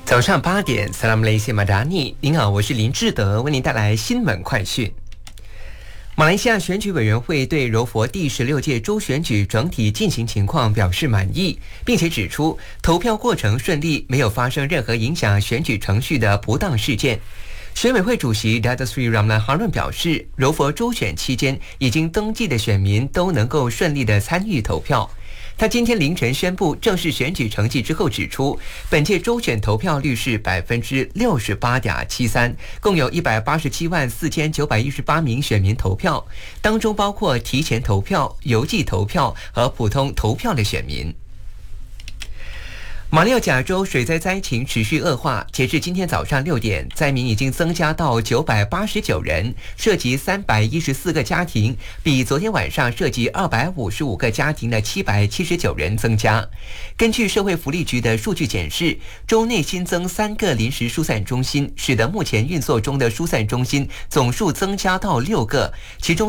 早上8点 ，Salam Malaysia Madani， 您好，我是林志德，为您带来新闻快讯。马来西亚选举委员会对柔佛第16届州选举整体进行情况表示满意，并且指出投票过程顺利，没有发生任何影响选举程序的不当事件。选委会主席 Datuk Seri Ramlan Harun 表示，柔佛州选期间已经登记的选民都能够顺利地参与投票。他今天凌晨宣布正式选举成绩之后指出，本届州选投票率是 68.73%， 共有1874918名选民投票，当中包括提前投票、邮寄投票和普通投票的选民。马六甲州水灾灾情持续恶化，截至今天早上6点，灾民已经增加到989人，涉及314个家庭，比昨天晚上涉及255个家庭的779人增加。根据社会福利局的数据显示，州内新增3个临时疏散中心，使得目前运作中的疏散中心总数增加到6个，其中